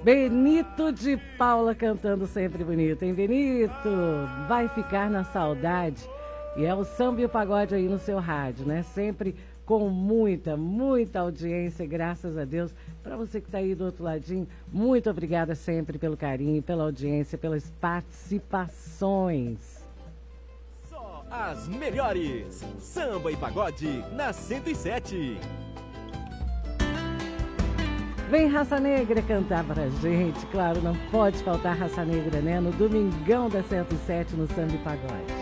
Benito de Paula cantando sempre bonito, hein, Benito? Vai ficar na saudade. E é o samba e o pagode aí no seu rádio, né? Sempre com muita, muita audiência, graças a Deus. Para você que está aí do outro ladinho, muito obrigada sempre pelo carinho, pela audiência, pelas participações. Só as melhores. Samba e pagode na 107. Vem Raça Negra cantar pra gente. Claro, não pode faltar Raça Negra, né? No Domingão da 107 no Samba e Pagode.